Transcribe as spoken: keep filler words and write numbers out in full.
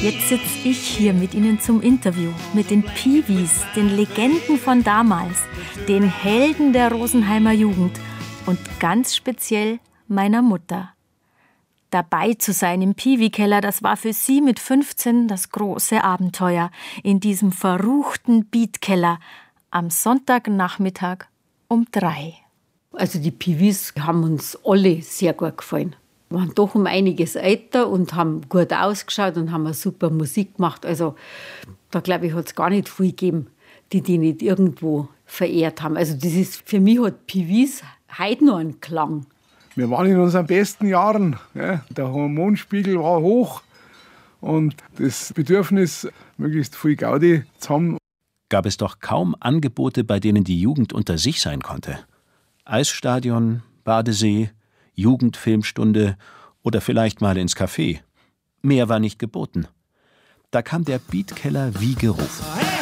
Jetzt sitze ich hier mit Ihnen zum Interview, mit den Piwis, den Legenden von damals, den Helden der Rosenheimer Jugend und ganz speziell meiner Mutter. Dabei zu sein im Piwi-Keller, das war für sie mit fünfzehn das große Abenteuer in diesem verruchten Beatkeller am Sonntagnachmittag um drei. Also die Piwis haben uns alle sehr gut gefallen. Wir waren doch um einiges älter und haben gut ausgeschaut und haben eine super Musik gemacht. Also da glaube ich, hat es gar nicht viel gegeben, die die nicht irgendwo verehrt haben. Also das ist, für mich hat Piwis heute noch einen Klang. Wir waren in unseren besten Jahren. Ja. Der Hormonspiegel war hoch und das Bedürfnis, möglichst viel Gaudi zu haben. Gab es doch kaum Angebote, bei denen die Jugend unter sich sein konnte. Eisstadion, Badesee, Jugendfilmstunde oder vielleicht mal ins Café. Mehr war nicht geboten. Da kam der Beatkeller wie gerufen.